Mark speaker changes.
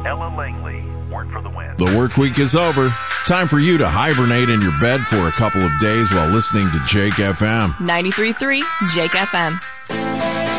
Speaker 1: Ella Langley, Born for the Win.
Speaker 2: The work week is over. Time for you to hibernate in your bed for a couple of days while listening to Jake FM.
Speaker 3: 93.3 Jake FM.